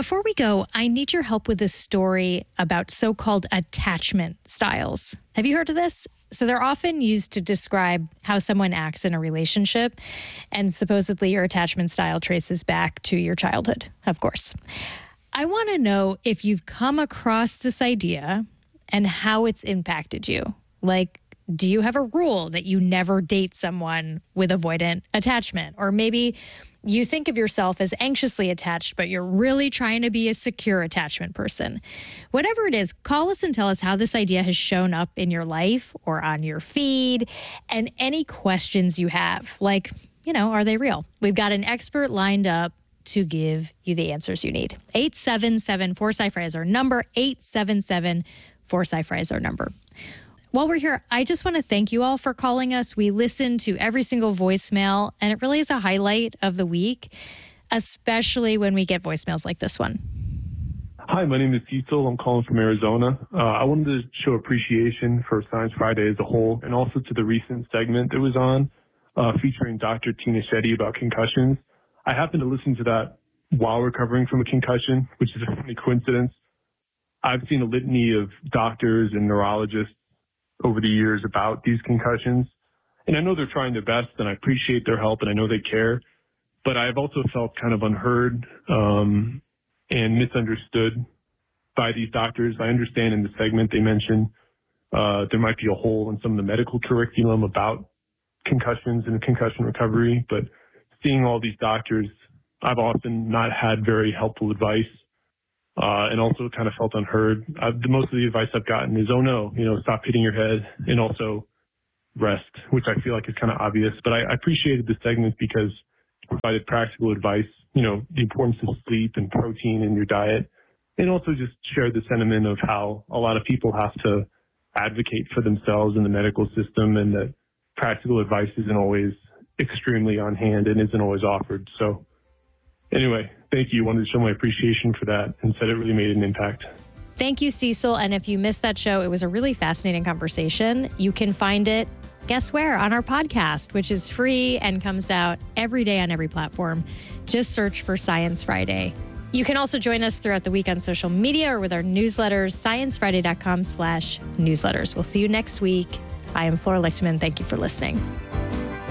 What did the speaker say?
Before we go, I need your help with this story about so-called attachment styles. Have you heard of this? So they're often used to describe how someone acts in a relationship, and supposedly your attachment style traces back to your childhood, of course. I want to know if you've come across this idea and how it's impacted you. Like, do you have a rule that you never date someone with avoidant attachment? Or maybe you think of yourself as anxiously attached, but you're really trying to be a secure attachment person. Whatever it is, call us and tell us how this idea has shown up in your life or on your feed, and any questions you have. Like, are they real? We've got an expert lined up to give you the answers you need. 877-4CY-FRI is our number. 877-4CY-FRI is our number. While we're here, I just want to thank you all for calling us. We listen to every single voicemail, and it really is a highlight of the week, especially when we get voicemails like this one. Hi, my name is Cecil. I'm calling from Arizona. I wanted to show appreciation for Science Friday as a whole, and also to the recent segment that was on featuring Dr. Tina Shetty about concussions. I happened to listen to that while recovering from a concussion, which is a funny coincidence. I've seen a litany of doctors and neurologists over the years about these concussions. And I know they're trying their best, and I appreciate their help, and I know they care. But I've also felt kind of unheard and misunderstood by these doctors. I understand in the segment they mentioned there might be a hole in some of the medical curriculum about concussions and concussion recovery. But seeing all these doctors, I've often not had very helpful advice. And also kind of felt unheard. Most of the advice I've gotten is, oh no, stop hitting your head, and also rest, which I feel like is kind of obvious. But I appreciated the segment because it provided practical advice, the importance of sleep and protein in your diet, and also just shared the sentiment of how a lot of people have to advocate for themselves in the medical system, and that practical advice isn't always extremely on hand and isn't always offered. So anyway, thank you. I wanted to show my appreciation for that and said it really made an impact. Thank you, Cecil. And if you missed that show, it was a really fascinating conversation. You can find it, guess where? On our podcast, which is free and comes out every day on every platform. Just search for Science Friday. You can also join us throughout the week on social media or with our newsletters, sciencefriday.com/newsletters. We'll see you next week. I am Flora Lichtman. Thank you for listening.